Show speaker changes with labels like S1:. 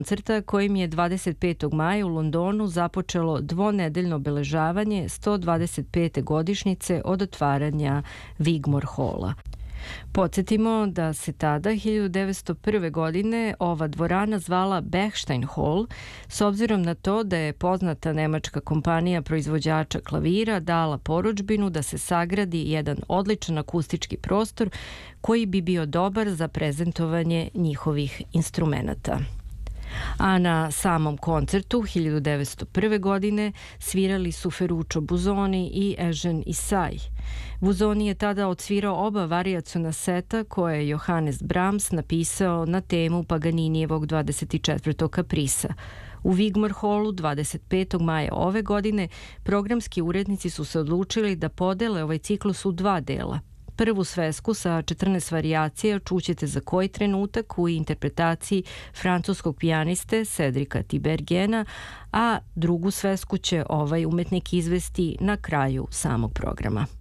S1: koncerta kojim je 25. maja u Londonu započelo dvonedeljno obeležavanje 125. godišnjice od otvaranja Wigmore Halla. Podsjetimo da se tada 1901. godine ova dvorana zvala Bechstein Hall, s obzirom na to da je poznata nemačka kompanija proizvođača klavira dala porudžbinu da se sagradi jedan odličan akustički prostor koji bi bio dobar za prezentovanje njihovih instrumenata. A na samom koncertu 1901. godine svirali su Ferruccio Busoni i Eugene Issai. Busoni je tada odsvirao oba varijaciona seta koje je Johannes Brahms napisao na temu Paganinijevog 24. kaprisa. U Wigmore Hallu 25. maja ove godine programski urednici su se odlučili da podele ovaj ciklus u dva dela. Prvu svesku sa 14 varijacija čućete za koji trenutak u interpretaciji francuskog pijaniste Cedrika Tiberghena, a drugu svesku će ovaj umetnik izvesti na kraju samog programa.